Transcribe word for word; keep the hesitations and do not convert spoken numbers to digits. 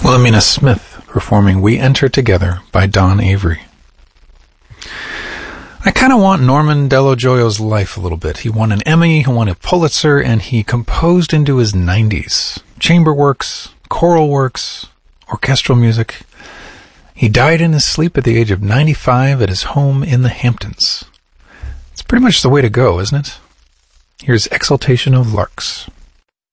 Wilhelmina Smith performing We Enter Together by Don Avery. I kind of want Norman Dello Gioio's life a little bit. He won an Emmy, he won a Pulitzer, and he composed into his nineties. Chamber works, choral works, orchestral music. He died in his sleep at the age of ninety-five at his home in the Hamptons. It's pretty much the way to go, isn't it? Here's Exaltation of Larks.